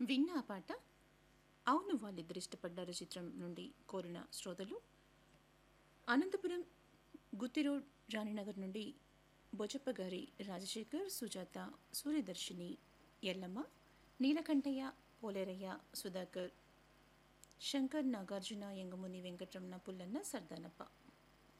విన్న ఆ పాట అవును వాళ్ళిద్దరు ఇష్టపడ్డారు చిత్రం నుండి కోరిన శ్రోతలు అనంతపురం గుత్తి రోడ్ రాణినగర్ నుండి బొజప్ప గారి రాజశేఖర్, సుజాత, సూర్యదర్శిని, ఎల్లమ్మ, నీలకంఠయ్య, పోలేరయ్య, సుధాకర్, శంకర్, నాగార్జున, యంగముని, వెంకటరమణ, పుల్లన్న, సర్దానప్ప